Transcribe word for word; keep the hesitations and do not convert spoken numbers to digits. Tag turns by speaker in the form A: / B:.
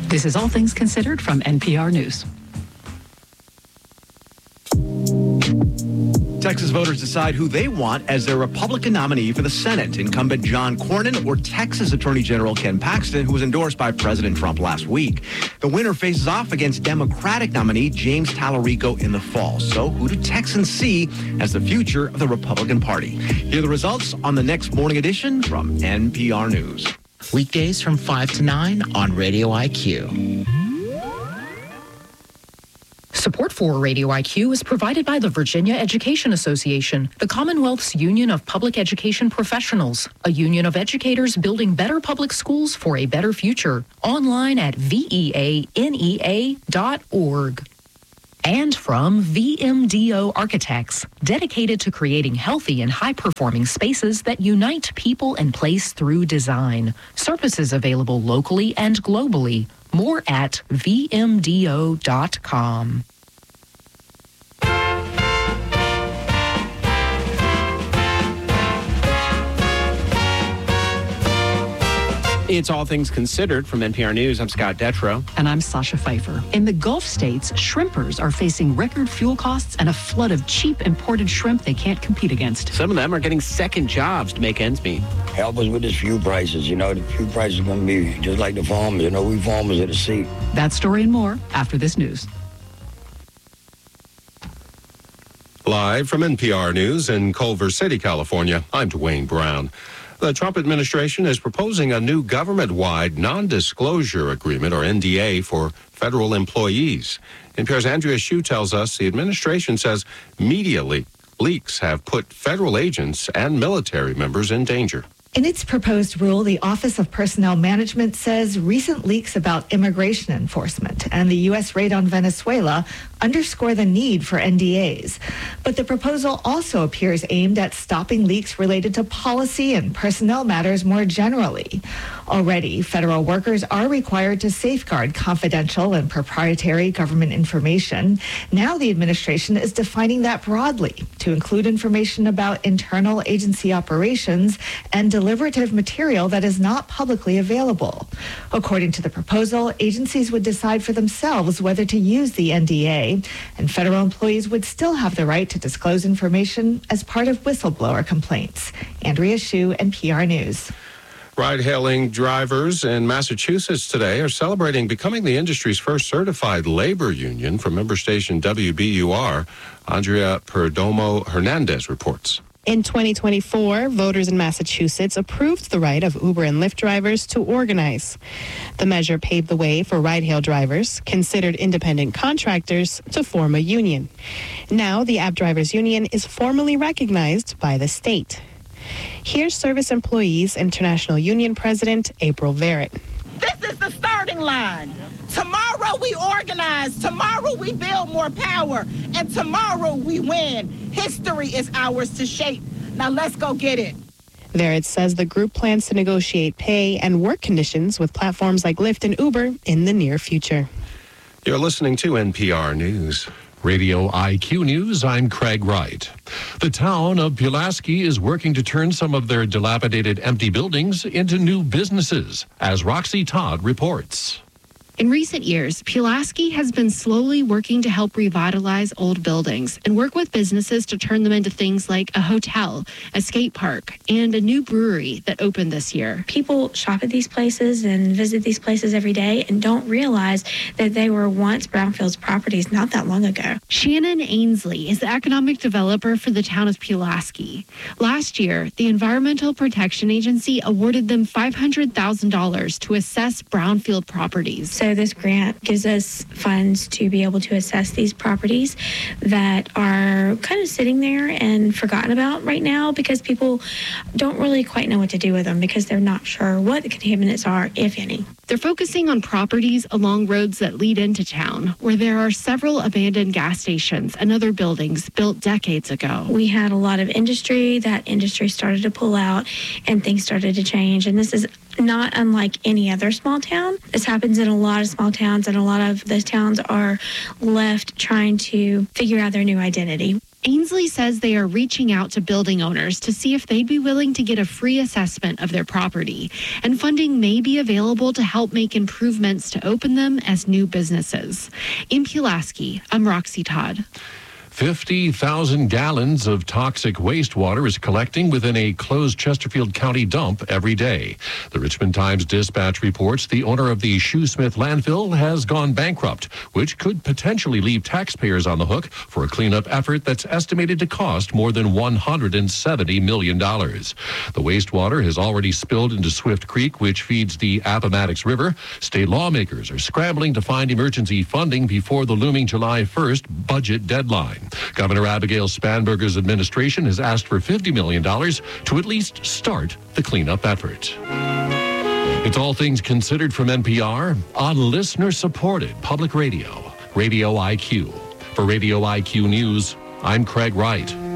A: This is All Things Considered from N P R News.
B: Texas voters decide who they want as their Republican nominee for the Senate. Incumbent John Cornyn or Texas Attorney General Ken Paxton, who was endorsed by President Trump last week. The winner faces off against Democratic nominee James Tallarico in the fall. So who do Texans see as the future of the Republican Party? Hear the results on the next morning edition from N P R News.
C: Weekdays from five to nine on Radio I Q.
A: Support for Radio I Q is provided by the Virginia Education Association, the Commonwealth's Union of Public Education Professionals, a union of educators building better public schools for a better future. Online at V E A N E A dot org. And from V M D O Architects, dedicated to creating healthy and high-performing spaces that unite people and place through design. Services available locally and globally. More at V M D O dot com.
D: It's All Things Considered from N P R News. I'm Scott Detrow.
A: And I'm Sasha Pfeiffer. In the Gulf states, shrimpers are facing record fuel costs and a flood of cheap imported shrimp they can't compete against.
D: Some of them are getting second jobs to make ends meet.
E: Help us with this fuel prices. You know, the fuel prices are going to be just like the farmers. You know, we farmers at the sea.
A: That story and more after this news.
F: Live from N P R News in Culver City, California, I'm Dwayne Brown. The Trump administration is proposing a new government-wide non-disclosure agreement, or N D A, for federal employees. N P R's Andrea Hsu tells us the administration says media le- leaks have put federal agents and military members in danger.
G: In its proposed rule, the Office of Personnel Management says recent leaks about immigration enforcement and the U S raid on Venezuela underscore the need for N D As. But the proposal also appears aimed at stopping leaks related to policy and personnel matters more generally. Already, federal workers are required to safeguard confidential and proprietary government information. Now the administration is defining that broadly to include information about internal agency operations and deliberative material that is not publicly available. According to the proposal, agencies would decide for themselves whether to use the N D A, and federal employees would still have the right to disclose information as part of whistleblower complaints. Andrea Hsu, N P R News.
F: Ride-hailing drivers in Massachusetts today are celebrating becoming the industry's first certified labor union from member station W B U R. Andrea Perdomo Hernandez reports.
H: In twenty twenty-four, voters in Massachusetts approved the right of Uber and Lyft drivers to organize. The measure paved the way for ride-hail drivers, considered independent contractors, to form a union. Now, the App Drivers Union is formally recognized by the state. Here's Service Employees International Union President April Verrett.
I: This is the starting line. Tomorrow we organize. Tomorrow we build more power. And tomorrow we win. History is ours to shape. Now let's go get it.
H: Verrett says the group plans to negotiate pay and work conditions with platforms like Lyft and Uber in the near future.
F: You're listening to N P R News.
J: Radio I Q News, I'm Craig Wright. The town of Pulaski is working to turn some of their dilapidated empty buildings into new businesses, as Roxy Todd reports.
K: In recent years, Pulaski has been slowly working to help revitalize old buildings and work with businesses to turn them into things like a hotel, a skate park, and a new brewery that opened this year.
L: People shop at these places and visit these places every day and don't realize that they were once brownfields properties not that long ago.
K: Shannon Ainsley is the economic developer for the town of Pulaski. Last year, the Environmental Protection Agency awarded them five hundred thousand dollars to assess brownfield properties.
L: So this grant gives us funds to be able to assess these properties that are kind of sitting there and forgotten about right now because people don't really quite know what to do with them because they're not sure what the contaminants are, if any.
K: They're focusing on properties along roads that lead into town, where there are several abandoned gas stations and other buildings built decades ago.
L: We had a lot of industry. That industry started to pull out and things started to change. And this is not unlike any other small town. This happens in a lot of small towns, and a lot of those towns are left trying to figure out their new identity.
K: Ainsley says they are reaching out to building owners to see if they'd be willing to get a free assessment of their property, and funding may be available to help make improvements to open them as new businesses. In Pulaski, I'm Roxy Todd.
J: fifty thousand gallons of toxic wastewater is collecting within a closed Chesterfield County dump every day. The Richmond Times-Dispatch reports the owner of the Shoesmith landfill has gone bankrupt, which could potentially leave taxpayers on the hook for a cleanup effort that's estimated to cost more than one hundred seventy million dollars. The wastewater has already spilled into Swift Creek, which feeds the Appomattox River. State lawmakers are scrambling to find emergency funding before the looming July first budget deadline. Governor Abigail Spanberger's administration has asked for fifty million dollars to at least start the cleanup effort. It's All Things Considered from N P R on listener-supported public radio, Radio I Q. For Radio I Q News, I'm Craig Wright.